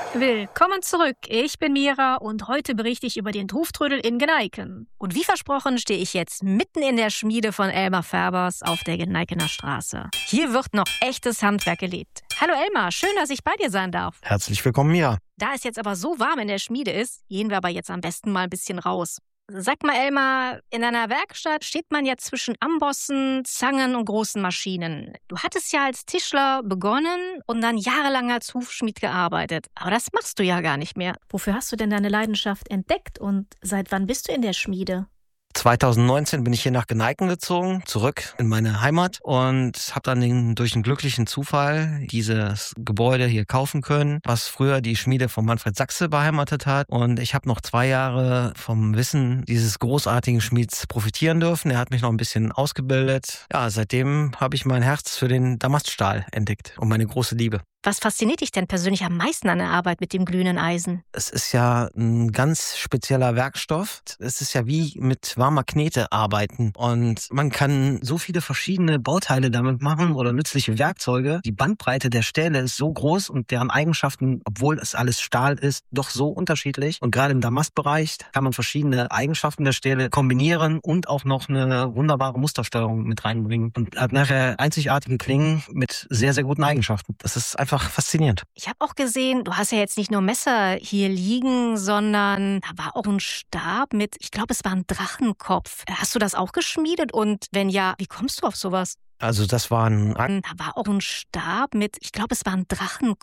Willkommen zurück. Ich bin Mira und heute berichte ich über den Tuchtrödel in Geneiken. Und wie versprochen stehe ich jetzt mitten in der Schmiede von Elmar Färbers auf der Geneikener Straße. Hier wird noch echtes Handwerk gelebt. Hallo Elmar, schön, dass ich bei dir sein darf. Herzlich willkommen, Mira. Da es jetzt aber so warm in der Schmiede ist, gehen wir aber jetzt am besten mal ein bisschen raus. Sag mal, Elmar, in einer Werkstatt steht man ja zwischen Ambossen, Zangen und großen Maschinen. Du hattest ja als Tischler begonnen und dann jahrelang als Hufschmied gearbeitet. Aber das machst du ja gar nicht mehr. Wofür hast du denn deine Leidenschaft entdeckt und seit wann bist du in der Schmiede? 2019 bin ich hier nach Geneiken gezogen, zurück in meine Heimat und habe dann durch einen glücklichen Zufall dieses Gebäude hier kaufen können, was früher die Schmiede von Manfred Sachse beheimatet hat. Und ich habe noch 2 Jahre vom Wissen dieses großartigen Schmieds profitieren dürfen. Er hat mich noch ein bisschen ausgebildet. Ja, seitdem habe ich mein Herz für den Damaststahl entdeckt und meine große Liebe. Was fasziniert dich denn persönlich am meisten an der Arbeit mit dem glühenden Eisen? Es ist ja ein ganz spezieller Werkstoff. Es ist ja wie mit warmer Knete arbeiten. Und man kann so viele verschiedene Bauteile damit machen oder nützliche Werkzeuge. Die Bandbreite der Stähle ist so groß und deren Eigenschaften, obwohl es alles Stahl ist, doch so unterschiedlich. Und gerade im Damastbereich kann man verschiedene Eigenschaften der Stähle kombinieren und auch noch eine wunderbare Mustersteuerung mit reinbringen. Und hat nachher einzigartige Klingen mit sehr, sehr guten Eigenschaften. Das ist einfach faszinierend. Ich habe auch gesehen, du hast ja jetzt nicht nur Messer hier liegen, sondern da war auch ein Stab mit, ich glaube, es war ein Drachenkopf. Hast du das auch geschmiedet? Und wenn ja, wie kommst du auf sowas? Also das war ein Da war auch ein Stab mit, ich glaube, es war ein Drachenkopf.